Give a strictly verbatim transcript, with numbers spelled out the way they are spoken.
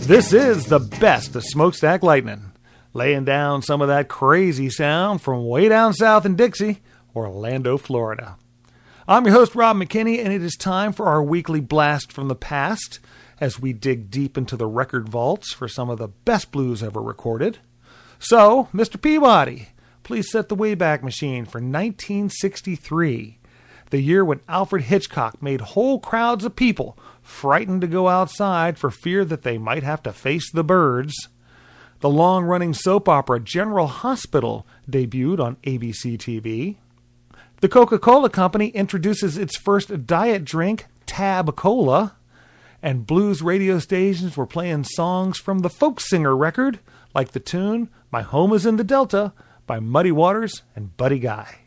This is the best of Smokestack Lightning, laying down some of that crazy sound from way down south in Dixie, Orlando, Florida. I'm your host, Rob McKinney, and it is time for our weekly blast from the past as we dig deep into the record vaults for some of the best blues ever recorded. So, Mister Peabody, please set the Wayback Machine for nineteen sixty-three, the year when Alfred Hitchcock made whole crowds of people frightened to go outside for fear that they might have to face the birds. The long-running soap opera General Hospital debuted on A B C T V. The Coca-Cola Company introduces its first diet drink, Tab Cola. And blues radio stations were playing songs from the Folk Singer record, like the tune My Home is in the Delta by Muddy Waters and Buddy Guy.